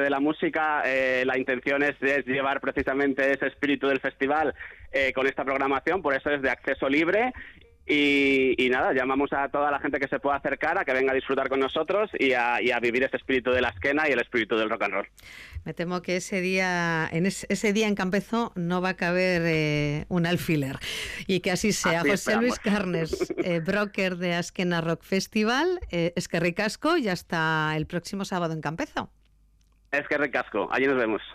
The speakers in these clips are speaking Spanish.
de la música, la intención es llevar precisamente ese espíritu del festival con esta programación, por eso es de acceso libre. Y nada, llamamos a toda la gente que se pueda acercar a que venga a disfrutar con nosotros y a vivir ese espíritu de la esquena y el espíritu del rock and roll. Me temo que ese día en Campezo no va a caber un alfiler, y que así sea. Así José esperamos. Luis Carnes, broker de Azkena Rock Festival, eskerrik asko, y hasta el próximo sábado en Campezo. Eskerrik asko, allí nos vemos.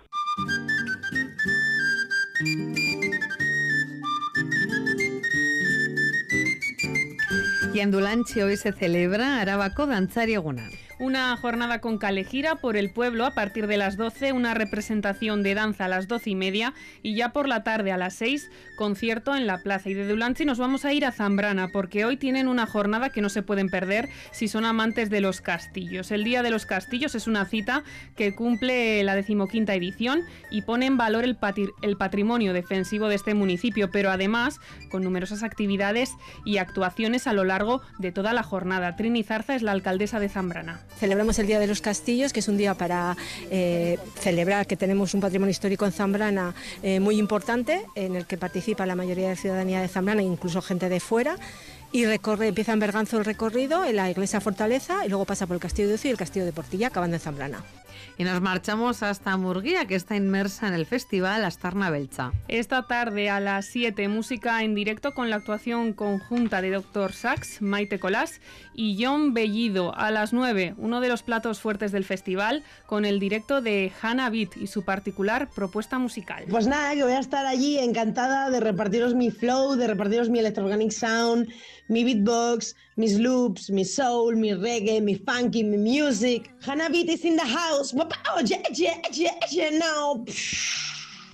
Y en Dulantzi hoy se celebra Arabako Dantzari Eguna. Una jornada con calejira por el pueblo a partir de las 12, una representación de danza a las 12:30 y ya por la tarde a las 6, concierto en la plaza. Y de Dulantzi nos vamos a ir a Zambrana porque hoy tienen una jornada que no se pueden perder si son amantes de los castillos. El Día de los Castillos es una cita que cumple la 15ª edición y pone en valor el patrimonio defensivo de este municipio, pero además con numerosas actividades y actuaciones a lo largo de toda la jornada. Trini Zarza es la alcaldesa de Zambrana. Celebramos el Día de los Castillos, que es un día para celebrar que tenemos un patrimonio histórico en Zambrana muy importante, en el que participa la mayoría de la ciudadanía de Zambrana, incluso gente de fuera. Y empieza en Berganzo el recorrido, en la iglesia Fortaleza, y luego pasa por el Castillo de Ucio y el Castillo de Portilla, acabando en Zambrana. Y nos marchamos hasta Murguía, que está inmersa en el festival Astarna Beltza. Esta tarde a las 7, música en directo con la actuación conjunta de Dr. Sax, Maite Colás y John Bellido. A las 9, uno de los platos fuertes del festival, con el directo de Hannah Beat y su particular propuesta musical. Pues nada, que voy a estar allí encantada de repartiros mi flow, de repartiros mi electroorganic sound, mi beatbox, mis loops, mi soul, mi reggae, mi funky, mi music. Hannah Beat is in the house. Wow, yeah, no.